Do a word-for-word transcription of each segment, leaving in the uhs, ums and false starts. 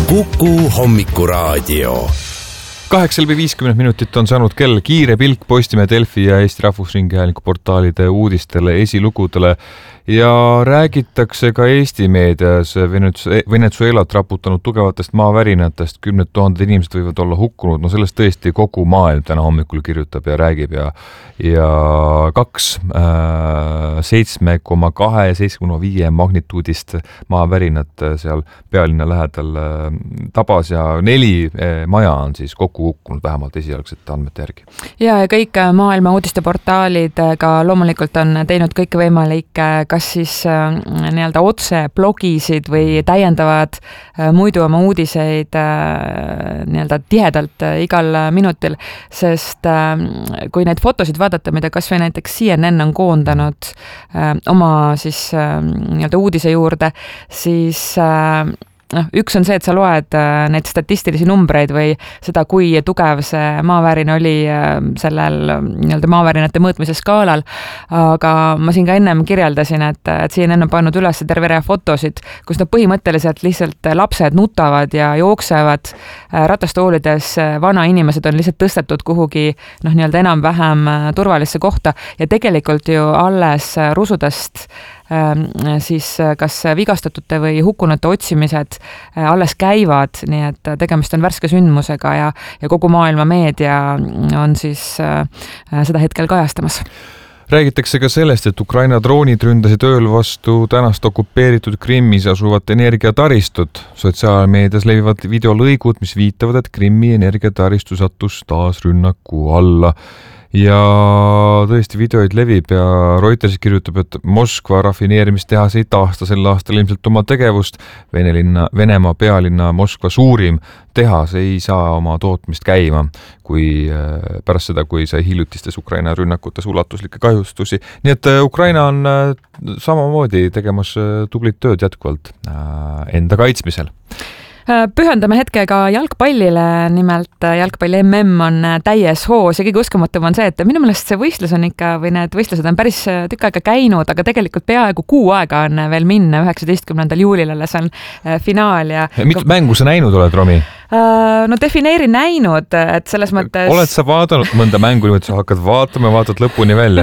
Kuku hommikuraadio. kaheksa läbi viiskümmend minutit on saanud kell. Kiire pilk Postimehe, Delfi ja Eesti Rahvusringhäälingu portaalide uudistele, esilugudele ja räägitakse ka Eesti meedias Venezuelat raputanud tugevatest maavärinatest. Kümned tuhanded inimesed võivad olla hukkunud. No sellest tõesti kogu maailm täna hommikul kirjutab ja räägib ja, ja kaks äh, seitsme koma kahe ja seitsme koma viie magnituudist maavärinat seal pealinna lähedal äh, tabas ja neli äh, maja on siis kokku hukkunud vähemalt esialgsete andmete järgi. Ja, ja kõik maailma uudisteportaalid ka loomulikult on teinud kõike võimalik, kas siis äh, nii-öelda otse blogisid või täiendavad äh, muidu oma uudiseid äh, nii-öelda tihedalt äh, igal minutil, sest äh, kui neid fotosid vaadata, mida kas või näiteks C N N on koondanud äh, oma siis äh, nii-öelda uudise juurde, siis äh, No, üks on see, et sa loed neid statistilisi numbreid või seda, kui tugev see maavärin oli sellel nii-öelda maavärinate mõõtmise skaalal, aga ma siin ka ennem kirjeldasin, et, et C N N on pannud üles terve rea fotosid, kus nad põhimõtteliselt lihtsalt lapsed nutavad ja jooksevad ratastoolides, vana inimesed on lihtsalt tõstetud kuhugi noh, nii-öelda enam-vähem turvalisse kohta ja tegelikult ju alles rusudest siis kas vigastatute või hukkunute otsimised alles käivad, nii et tegemist on värske sündmusega ja, ja kogu maailma meedia on siis seda hetkel kajastamas. Räägitakse ka sellest, et Ukraina droonid ründasid ööl vastu tänast okupeeritud Krimmis asuvat energiataristut. Sotsiaalmeedias levivad videolõigud, mis viitavad, et Krimmi energiataristu sattus taas rünnaku alla. Ja tõesti videoid levib ja Reuters kirjutab, et Moskva rafineerimistehas ei taasta sel aastal ilmselt oma tegevust. Venelinna, Venemaa pealinna Moskva suurim tehas ei saa oma tootmist käima, kui pärast seda, kui sai hiljutistes Ukraina rünnakutes ulatuslikke kahjustusi. Nii et Ukraina on samamoodi tegemas tublit tööd jätkuvalt enda kaitsmisel. Pühendame hetkega jalgpallile, nimelt jalgpalli M M on täies hoos ja kõige uskumatum on see, et minu meelest see võistlus on ikka või need võistlused on päris tükk aega käinud, aga tegelikult peaaegu kuu aega on veel minna, üheksateistkümnendal juulil alles on finaal ja... Mitu mängu sa näinud oled, Romi? No defineeri näinud, et selles mõttes... Oled sa vaadanud mõnda mängu, et sa hakkad vaatama ja vaatad lõpuni välja?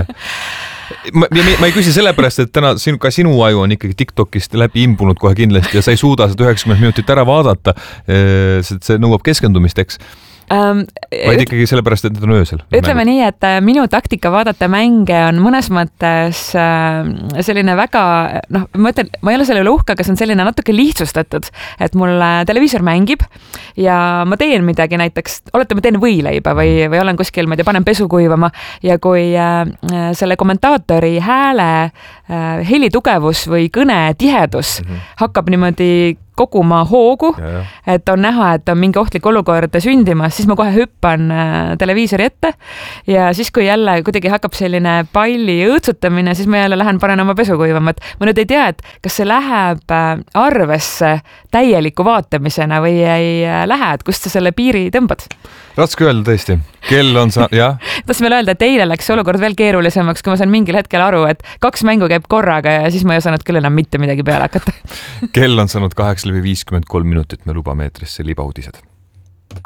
Ma, ma ei küsi sellepärast, et täna sinu, ka sinu aju on ikkagi TikTokist läbi imbunud kohe kindlasti ja sa ei suuda seda üheksakümmend minutit ära vaadata, sest see nõuab keskendumist, eks? Um, vaid ikkagi sellepärast, et need on öösel. Ütleme nii, et minu taktika vaadata mänge on mõnes mõttes selline väga, noh, ma ütlen, ma ei ole selle üle uhke, aga see on selline natuke lihtsustatud, et mul televiisor mängib ja ma teen midagi näiteks, olete, ma teen võileiba või, või olen kuskil, ma ei tea, panen pesu kuivama ja kui selle kommentaatori hääle helitugevus või kõne tihedus mm-hmm. hakkab niimoodi koguma hoogu, ja, ja. et on näha, et on mingi ohtlik olukord sündimas, siis ma kohe hüppan televiisori ette ja siis, kui jälle kuidagi hakkab selline palli õõtsutamine, siis ma jälle lähen panen oma pesu kuivama. Ma nüüd ei tea, et kas see läheb arvesse täieliku vaatamisena või ei lähe, et kust sa selle piiri tõmbad? Ratske öelda tõesti. Kell on sa... jah? Tahtsin veel öelda, et eile läks olukord veel keerulisemaks, kui ma sain mingil hetkel aru, et kaks mängu käib korraga ja siis ma ei osanud küll enam mitte midagi peale hakata. Kell on saanud kaheksa läbi viiskümmend kolm minutit, me lubame eetrisse libauudised.